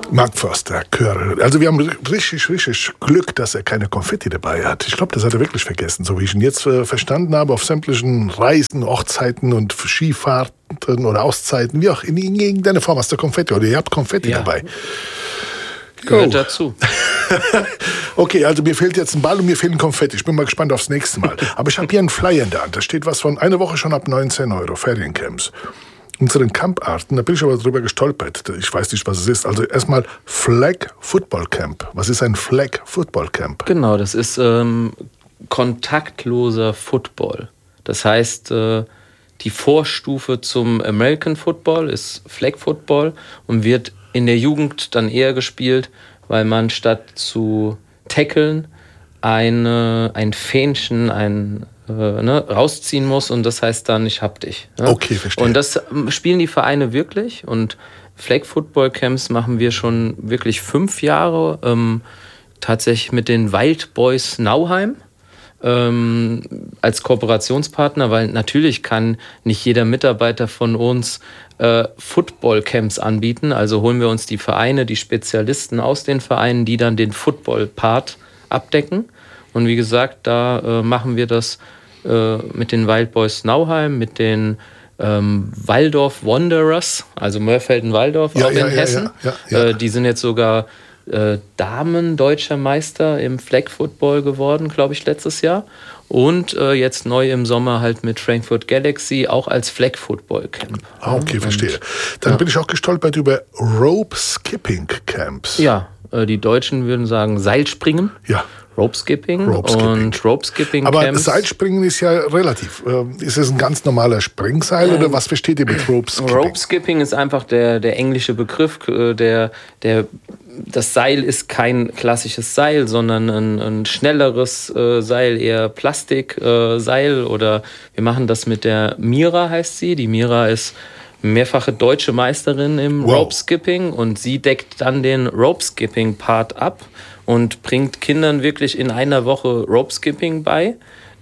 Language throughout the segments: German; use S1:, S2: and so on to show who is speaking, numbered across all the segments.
S1: Mark Forster, Chöre. Also wir haben richtig Glück, dass er keine Konfetti dabei hat. Ich glaube, das hat er wirklich vergessen, so wie ich ihn jetzt verstanden habe, auf sämtlichen Reisen, Hochzeiten und Skifahrten oder Auszeiten, wie auch in irgendeiner Form hast du Konfetti oder ihr habt Konfetti dabei.
S2: Gehört dazu.
S1: Okay, also mir fehlt jetzt ein Ball und mir fehlen Konfetti. Ich bin mal gespannt aufs nächste Mal. Aber ich habe hier einen Flyer in der Hand. Da steht was von eine Woche schon ab 19 €, Feriencamps. Unseren Camparten, da bin ich aber drüber gestolpert. Ich weiß nicht, was es ist. Also erstmal Flag Football Camp. Was ist ein Flag Football Camp?
S2: Genau, das ist kontaktloser Football. Das heißt, die Vorstufe zum American Football ist Flag Football und wird in der Jugend dann eher gespielt, weil man statt zu tackeln ein Fähnchen, rausziehen muss und das heißt dann, ich hab dich. Ne?
S1: Okay, verstehe.
S2: Und das spielen die Vereine wirklich und Flag Football Camps machen wir schon wirklich 5 Jahre, tatsächlich mit den Wild Boys Nauheim als Kooperationspartner, weil natürlich kann nicht jeder Mitarbeiter von uns Football-Camps anbieten. Also holen wir uns die Vereine, die Spezialisten aus den Vereinen, die dann den Football-Part abdecken. Und wie gesagt, da machen wir das mit den Wild Boys Nauheim, mit den Walldorf Wanderers, also Mörfelden-Walldorf auch in Hessen. Ja. Die sind jetzt sogar Damen deutscher Meister im Flag Football geworden, glaube ich, letztes Jahr. Und jetzt neu im Sommer halt mit Frankfurt Galaxy, auch als Flag Football Camp.
S1: Okay, verstehe. Dann bin ich auch gestolpert über Rope Skipping Camps.
S2: Ja, die Deutschen würden sagen Seilspringen.
S1: Ja.
S2: Rope Skipping. Und Rope Skipping
S1: Aber
S2: Camps.
S1: Seilspringen ist ja relativ. Ist es ein ganz normaler Springseil oder was versteht ihr mit Rope Skipping?
S2: Rope Skipping ist einfach der englische Begriff. Das Seil ist kein klassisches Seil, sondern ein schnelleres Seil, eher Plastikseil. Oder wir machen das mit der Mira, heißt sie. Die Mira ist mehrfache deutsche Meisterin im Rope Skipping und sie deckt dann den Rope Skipping Part ab und bringt Kindern wirklich in einer Woche Rope Skipping bei,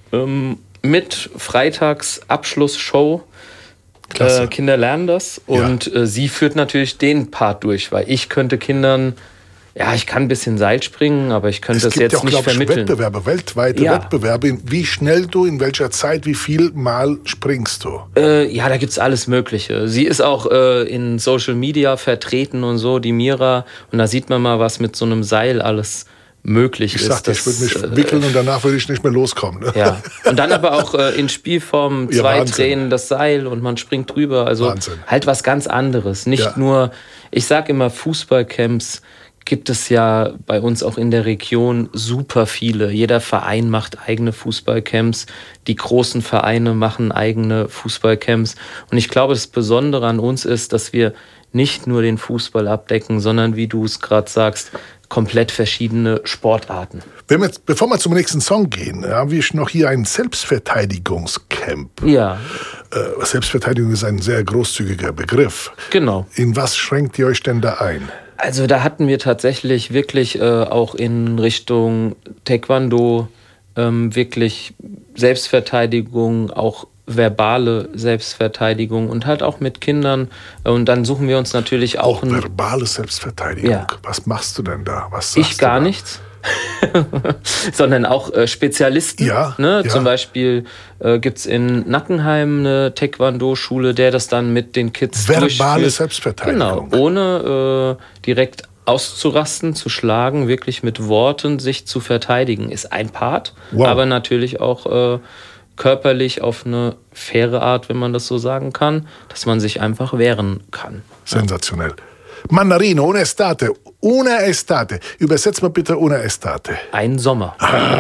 S2: mit Freitags Abschlussshow. Kinder lernen das und sie führt natürlich den Part durch, weil ich könnte Kindern, ich kann ein bisschen Seil springen, aber ich könnte das jetzt nicht vermitteln.
S1: Es gibt ja auch, weltweite Wettbewerbe, wie schnell du, in welcher Zeit, wie viel Mal springst du?
S2: Da gibt's alles Mögliche. Sie ist auch in Social Media vertreten und so, die Mira, und da sieht man mal, was mit so einem Seil alles möglich ist.
S1: Ich sagte, ich würde mich wickeln und danach würde ich nicht mehr loskommen. Ne?
S2: Ja, und dann aber auch in Spielform 2 drehen das Seil und man springt drüber. Also halt was ganz anderes. Nicht nur, ich sag immer, Fußballcamps gibt es ja bei uns auch in der Region super viele. Jeder Verein macht eigene Fußballcamps. Die großen Vereine machen eigene Fußballcamps. Und ich glaube, das Besondere an uns ist, dass wir nicht nur den Fußball abdecken, sondern, wie du es gerade sagst, komplett verschiedene Sportarten.
S1: Bevor wir zum nächsten Song gehen, habe ich noch hier ein Selbstverteidigungscamp.
S2: Ja.
S1: Selbstverteidigung ist ein sehr großzügiger Begriff.
S2: Genau.
S1: In was schränkt ihr euch denn da ein?
S2: Also da hatten wir tatsächlich wirklich auch in Richtung Taekwondo wirklich Selbstverteidigung, auch verbale Selbstverteidigung und halt auch mit Kindern. Und dann suchen wir uns natürlich auch
S1: verbale Selbstverteidigung. Ja. Was machst du denn da? Was sagst
S2: ich gar nichts. Sondern auch Spezialisten.
S1: Ja.
S2: Zum Beispiel gibt es in Nackenheim eine Taekwondo-Schule, der das dann mit den Kids
S1: verbale Selbstverteidigung.
S2: Genau, ohne direkt auszurasten, zu schlagen, wirklich mit Worten sich zu verteidigen, ist ein Part. Wow. Aber natürlich auch körperlich auf eine faire Art, wenn man das so sagen kann, dass man sich einfach wehren kann.
S1: Sensationell. Mandarino, una estate. Una estate. Übersetzt mal bitte una estate.
S2: Ein Sommer.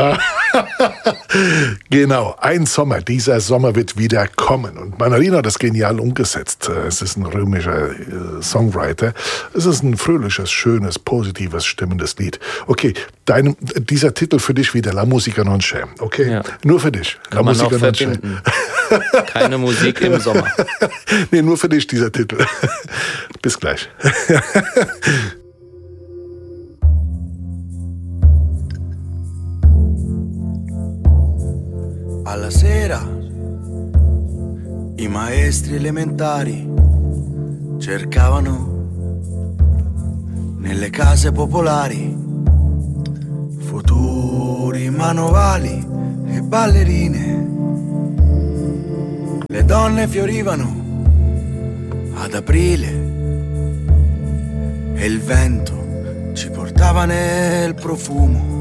S1: Genau, ein Sommer. Dieser Sommer wird wieder kommen. Und Mandarino hat das genial umgesetzt. Es ist ein römischer Songwriter. Es ist ein fröhliches, schönes, positives, stimmendes Lied. Okay, dieser Titel für dich wieder, La Musica non c'è. Okay, ja. Nur für dich.
S2: Kann La Musica non c'è. Keine Musik im Sommer.
S1: Nee, nur für dich dieser Titel. Bis gleich.
S3: Alla sera i maestri elementari cercavano nelle le case popolari, futuri manovali e ballerine. Le donne fiorivano ad aprile e il vento ci portava nel profumo